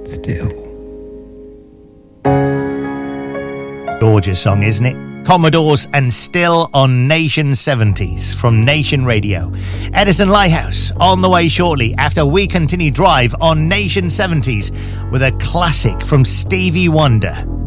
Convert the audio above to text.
Still. Gorgeous song, isn't it? Commodores and Still on Nation 70s from Nation Radio. Edison Lighthouse on the way shortly after we continue drive on Nation 70s with a classic from Stevie Wonder.